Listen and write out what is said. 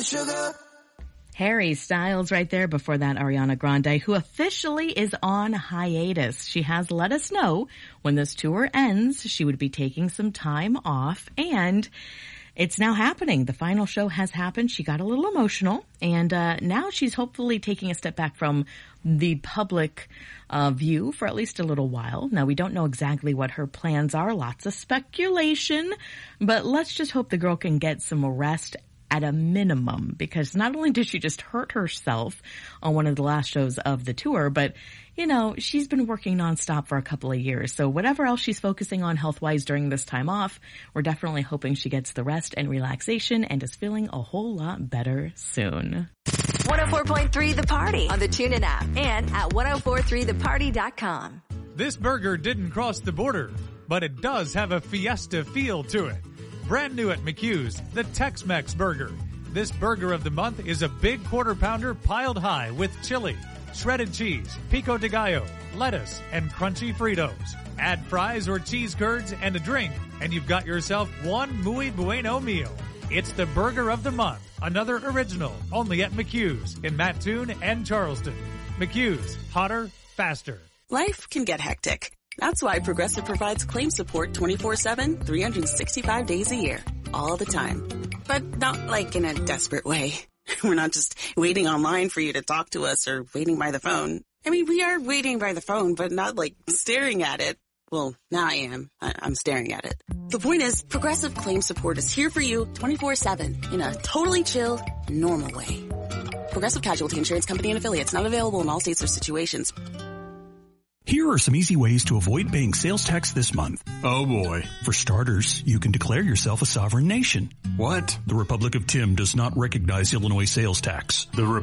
sugar. Harry Styles right there, before that Ariana Grande, who officially is on hiatus. She has let us know when this tour ends, she would be taking some time off, and it's now happening. The final show has happened. She got a little emotional, and now she's hopefully taking a step back from the public view for at least a little while. Now, we don't know exactly what her plans are. Lots of speculation, but let's just hope the girl can get some rest at a minimum, because not only did she just hurt herself on one of the last shows of the tour, but, you know, she's been working nonstop for a couple of years. So whatever else she's focusing on health-wise during this time off, we're definitely hoping she gets the rest and relaxation and is feeling a whole lot better soon. 104.3 The Party on the TuneIn app and at 1043theparty.com. This burger didn't cross the border, but it does have a fiesta feel to it. Brand new at McHugh's, the Tex-Mex Burger. This burger of the month is a big quarter pounder piled high with chili, shredded cheese, pico de gallo, lettuce, and crunchy Fritos. Add fries or cheese curds and a drink, and you've got yourself one muy bueno meal. It's the burger of the month, another original, only at McHugh's in Mattoon and Charleston. McHugh's, hotter, faster. Life can get hectic. That's why Progressive provides claim support 24/7, 365 days a year, all the time. But not like in a desperate way. We're not just waiting online for you to talk to us or waiting by the phone. I mean, we are waiting by the phone, but not like staring at it. Well, now I am. I'm staring at it. The point is, Progressive claim support is here for you 24/7 in a totally chill, normal way. Progressive Casualty Insurance Company and Affiliates, not available in all states or situations. Here are some easy ways to avoid paying sales tax this month. Oh boy. For starters, you can declare yourself a sovereign nation. What? The Republic of Tim does not recognize Illinois sales tax. The